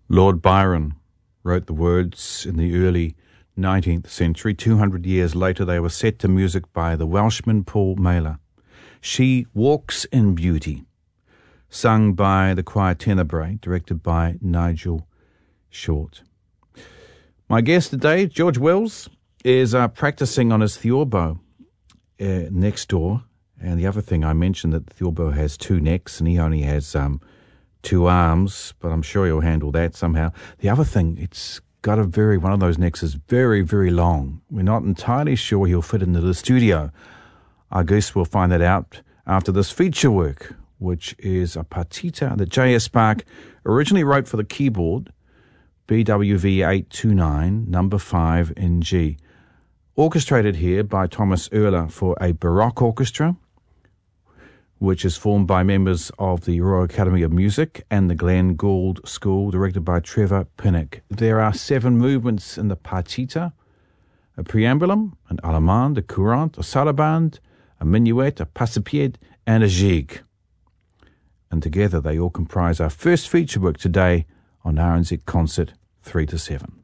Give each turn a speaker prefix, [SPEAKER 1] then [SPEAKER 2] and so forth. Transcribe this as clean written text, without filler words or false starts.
[SPEAKER 1] Lord Byron wrote the words in the early 19th century. 200 years later, they were set to music by the Welshman Paul Mailer. She Walks in Beauty, sung by the choir Tenebrae, directed by Nigel Short. My guest today, George Wills, is practicing on his theorbo next door. And the other thing I mentioned that the theorbo has two necks and he only has two arms, but I'm sure he'll handle that somehow. The other thing, it's got one of those necks is very, very long. We're not entirely sure he'll fit into the studio. I guess we'll find that out after this feature work, which is a partita that J.S. Bach originally wrote for the keyboard, BWV 829, number 5 in G. Orchestrated here by Thomas Oehler for a Baroque orchestra, which is formed by members of the Royal Academy of Music and the Glenn Gould School, directed by Trevor Pinnock. There are 7 movements in the partita: a preambulum, an allemande, a courante, a sarabande, a minuet, a passepied, and a gigue. And together they all comprise our first feature work today on RNZ Concert 3 to 7.